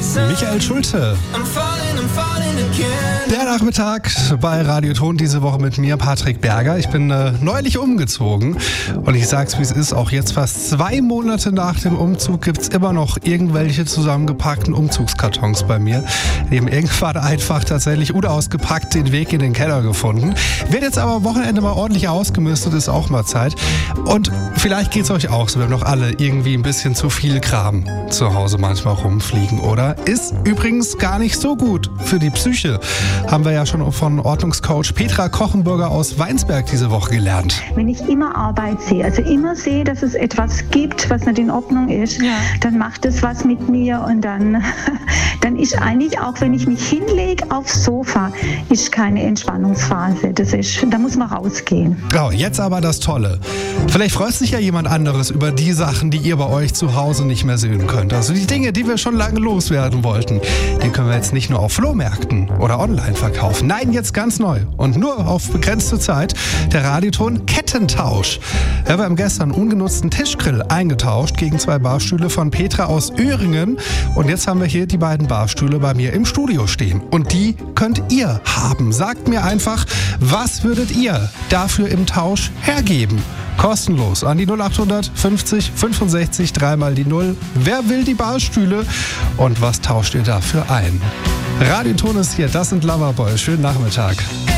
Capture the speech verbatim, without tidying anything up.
Michael Schulte. Der Nachmittag bei Radio Ton diese Woche mit mir, Patrick Berger. Ich bin äh, neulich umgezogen und ich sag's wie es ist, auch jetzt fast zwei Monate nach dem Umzug gibt's immer noch irgendwelche zusammengepackten Umzugskartons bei mir. Die haben irgendwann einfach tatsächlich unausgepackt den Weg in den Keller gefunden. Wird jetzt aber am Wochenende mal ordentlich ausgemistet, ist auch mal Zeit. Und vielleicht geht's euch auch so, wir haben noch alle irgendwie ein bisschen zu viel Kram zu Hause manchmal rumfliegen, oder? Ist übrigens gar nicht so gut für die Psyche. Haben wir ja schon von Ordnungscoach Petra Kochenburger aus Weinsberg diese Woche gelernt. Wenn ich immer Arbeit sehe, also immer sehe, dass es etwas gibt, was nicht in Ordnung ist, ja. dann macht es was mit mir und dann, dann ist eigentlich, auch wenn ich mich hinlege aufs Sofa, ist keine Entspannungsphase. Das ist, da muss man rausgehen. Oh, jetzt aber das Tolle. Vielleicht freut sich ja jemand anderes über die Sachen, die ihr bei euch zu Hause nicht mehr sehen könnt. Also die Dinge, die wir schon lange loswerden wollten, die können wir jetzt nicht nur auf Flohmärkten oder online verkaufen. Nein, jetzt ganz neu und nur auf begrenzte Zeit der Radioton Kettentausch. Ja, wir haben gestern einen ungenutzten Tischgrill eingetauscht gegen zwei Barstühle von Petra aus Öhringen und jetzt haben wir hier die beiden Barstühle bei mir im Studio stehen und die könnt ihr haben. Sagt mir einfach, was würdet ihr dafür im Tausch hergeben? Kostenlos an die null acht fünfzig fünfundsechzig dreimal die null. Wer will die Barstühle und was tauscht ihr dafür ein? Radioton ist hier, das sind Loverboy. Schönen Nachmittag.